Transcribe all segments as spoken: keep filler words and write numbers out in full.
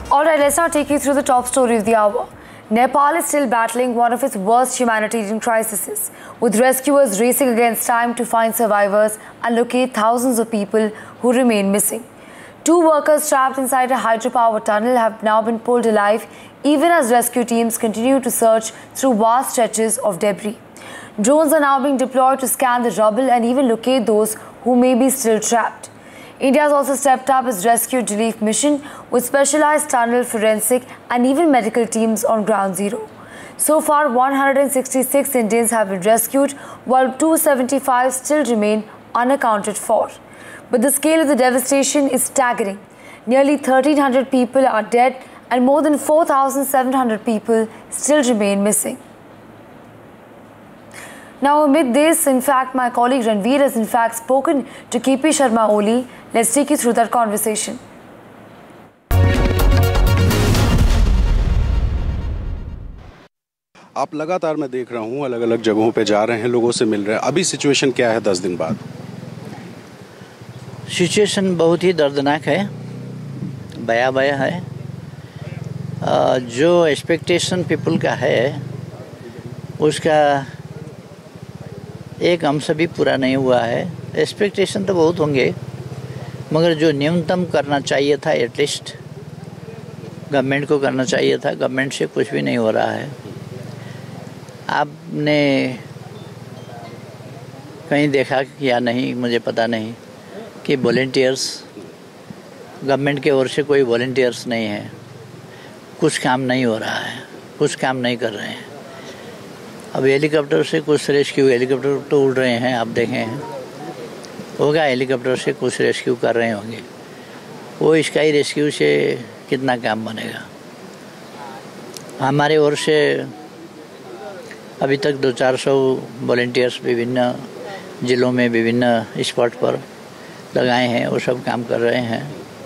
Alright, let's now take you through the top story of the hour. Nepal is still battling one of its worst humanitarian crises, with rescuers racing against time to find survivors and locate thousands of people who remain missing. Two workers trapped inside a hydropower tunnel have now been pulled alive, even as rescue teams continue to search through vast stretches of debris. Drones are now being deployed to scan the rubble and even locate those who may be still trapped. India has also stepped up its rescue relief mission with specialized tunnel forensic and even medical teams on ground zero. So far, one hundred sixty-six Indians have been rescued, while two hundred seventy-five still remain unaccounted for. But the scale of the devastation is staggering. Nearly thirteen hundred people are dead and more than four thousand seven hundred people still remain missing. Now, amid this, in fact, my colleague Ranveer has in fact spoken to K P Sharma Oli. Let's take you through that conversation. आप लगातार मैं देख रहा हूँ अलग अलग जगहों पे जा रहे हैं, लोगों से मिल रहे हैं। अभी सिचुएशन क्या है दस दिन बाद? सिचुएशन बहुत ही दर्दनाक है, भयावह है। जो एक्सपेक्टेशन पीपल का है उसका एक अंश भी पूरा नहीं हुआ है। एक्सपेक्टेशन तो बहुत होंगे, मगर जो न्यूनतम करना चाहिए था एटलीस्ट गवर्नमेंट को करना चाहिए था, गवर्नमेंट से कुछ भी नहीं हो रहा है। आपने कहीं देखा या नहीं मुझे पता नहीं कि वॉलंटियर्स, गवर्नमेंट के ओर से कोई वॉलंटियर्स नहीं है, कुछ काम नहीं हो रहा है, कुछ काम नहीं कर रहे हैं। अब हेलीकॉप्टर से कुछ रेस्क्यू, हेलीकॉप्टर तो उड़ रहे हैं, आप देखें हैं, होगा हेलीकॉप्टर से कुछ रेस्क्यू कर रहे होंगे। वो स्काई रेस्क्यू से कितना काम बनेगा? हमारे ओर से अभी तक दो चार सौ वॉलंटियर्स विभिन्न ज़िलों में विभिन्न स्पॉट पर लगाए हैं, वो सब काम कर रहे हैं।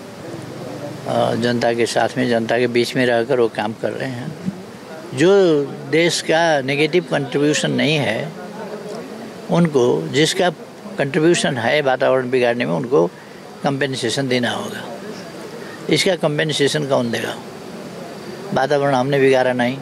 जनता के साथ में, जनता के बीच में रहकर वो काम कर रहे हैं। जो देश का नेगेटिव कंट्रीब्यूशन नहीं है, उनको जिसका कंट्रीब्यूशन है वातावरण बिगाड़ने में, उनको कंपेंसेशन देना होगा। इसका कंपेंसेशन कौन देगा? वातावरण हमने बिगाड़ा नहीं,